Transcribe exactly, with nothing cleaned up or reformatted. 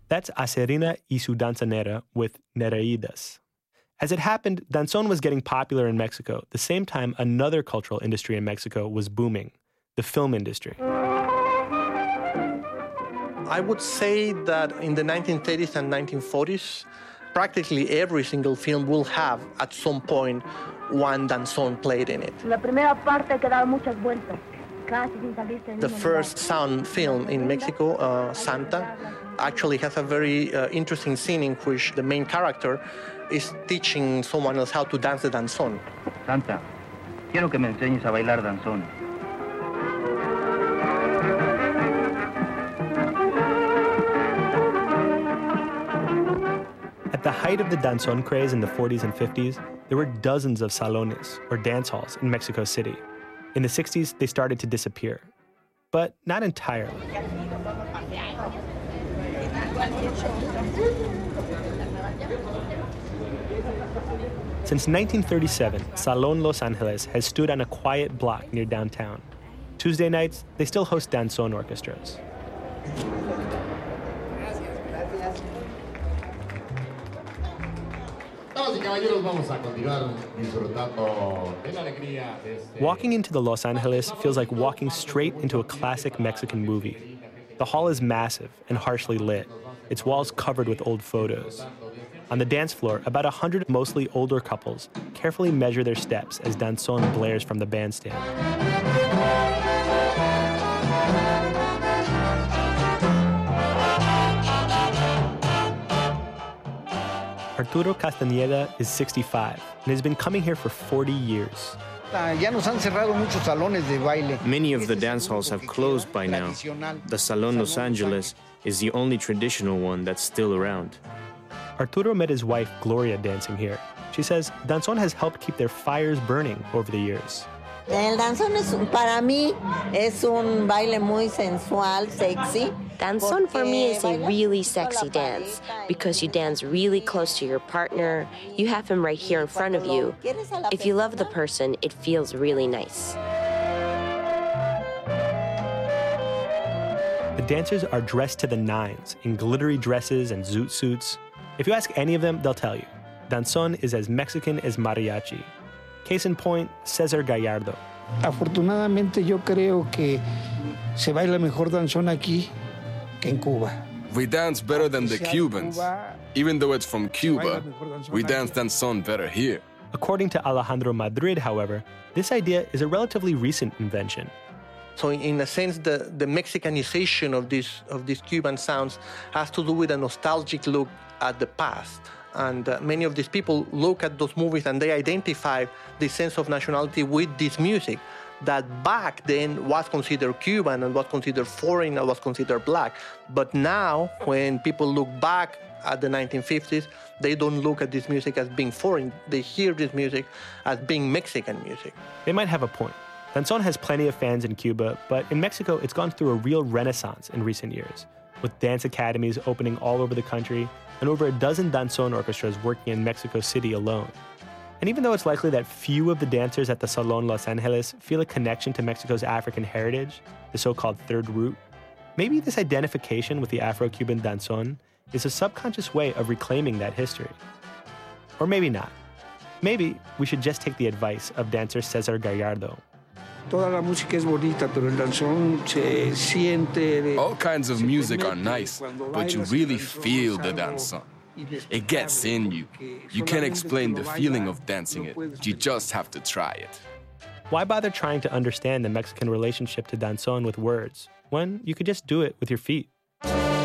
That's Acerina y su danzanera with Nereidas. As it happened, danzón was getting popular in Mexico the same time another cultural industry in Mexico was booming, the film industry. I would say that in the nineteen thirties and nineteen forties, practically every single film will have, at some point, one danzón played in it. The first sound film in Mexico, uh, Santa, actually has a very uh, interesting scene in which the main character is teaching someone else how to dance the danzón. Santa, quiero que me enseñes a bailar danzón. At the height of the danzón craze in the forties and fifties, there were dozens of salones, or dance halls, in Mexico City. In the sixties, they started to disappear. But not entirely. Since nineteen thirty-seven, Salón Los Angeles has stood on a quiet block near downtown. Tuesday nights, they still host danzón orchestras. Walking into the Los Angeles feels like walking straight into a classic Mexican movie. The hall is massive and harshly lit, its walls covered with old photos. On the dance floor, about a hundred mostly older couples carefully measure their steps as danzón blares from the bandstand. Arturo Castañeda is sixty-five and has been coming here for forty years. Many of the dance halls have closed by now. The Salón Los Angeles is the only traditional one that's still around. Arturo met his wife, Gloria, dancing here. She says danzón has helped keep their fires burning over the years. El danzón es, para mí, es un baile muy sensual, sexy. Danzón for me is a really sexy dance because you dance really close to your partner. You have him right here in front of you. If you love the person, it feels really nice. The dancers are dressed to the nines in glittery dresses and zoot suits. If you ask any of them, they'll tell you. Danzón is as Mexican as mariachi. Case in point, Cesar Gallardo. Afortunadamente yo creo que se baila mejor danzón aquí que en Cuba. We dance better than the Cubans. Even though it's from Cuba, we dance danzón better here. According to Alejandro Madrid, however, this idea is a relatively recent invention. So in a sense, the, the Mexicanization of, this, of these Cuban sounds has to do with a nostalgic look at the past. And uh, many of these people look at those movies and they identify this sense of nationality with this music that back then was considered Cuban and was considered foreign and was considered black. But now, when people look back at the nineteen fifties, they don't look at this music as being foreign. They hear this music as being Mexican music. They might have a point. Danzón has plenty of fans in Cuba, but in Mexico, it's gone through a real renaissance in recent years, with dance academies opening all over the country and over a dozen danzón orchestras working in Mexico City alone. And even though it's likely that few of the dancers at the Salón Los Angeles feel a connection to Mexico's African heritage, the so-called third root, maybe this identification with the Afro-Cuban danzón is a subconscious way of reclaiming that history. Or maybe not. Maybe we should just take the advice of dancer Cesar Gallardo. Toda la música es bonita, pero el danzón se siente. All kinds of music are nice, but you really feel the danzón. It gets in you. You can't explain the feeling of dancing it. You just have to try it. Why bother trying to understand the Mexican relationship to danzón with words when you could just do it with your feet?